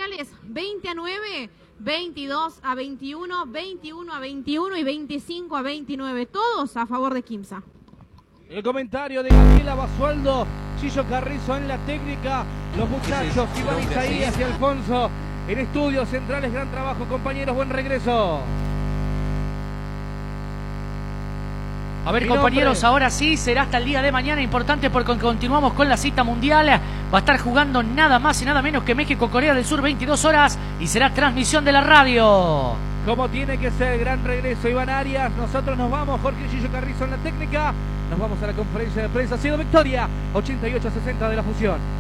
parciales 20-9, 22-21, 21-21 y 25-29. Todos a favor de Quimsa. El comentario de Gabriela Basualdo, Chillo Carrizo en la técnica, los muchachos Iván Isaías y Alfonso en estudios centrales, gran trabajo compañeros, buen regreso. A ver, compañeros, ahora sí, será hasta el día de mañana, importante porque continuamos con la cita mundial. Va a estar jugando nada más y nada menos que México-Corea del Sur, 22 horas, y será transmisión de la radio. Como tiene que ser, gran regreso Iván Arias. Nosotros nos vamos, Jorge Chillo Carrizo en la técnica. Nos vamos a la conferencia de prensa. Ha sido victoria 88-60 de la fusión.